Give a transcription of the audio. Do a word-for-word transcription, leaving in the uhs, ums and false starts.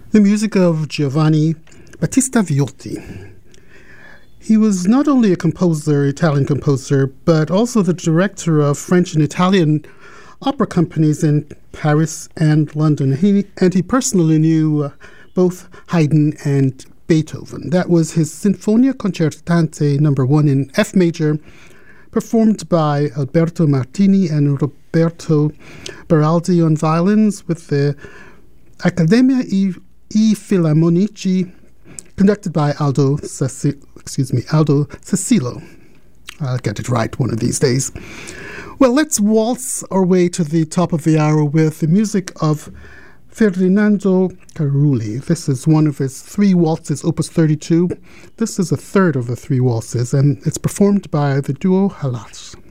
the music of Giovanni Battista Viotti. He was not only a composer, Italian composer, but also the director of French and Italian opera companies in Paris and London. He, and he personally knew uh, both Haydn and Beethoven. That was his Sinfonia Concertante number one in F major, performed by Alberto Martini and Roberto Beraldi on violins with the Accademia I, I Filarmonici, conducted by Aldo Cecil, excuse me, Aldo Cecillo. I'll get it right one of these days. Well, let's waltz our way to the top of the hour with the music of Ferdinando Carulli. This is one of his three waltzes, opus thirty-two. This is a third of the three waltzes, and it's performed by the duo Halas.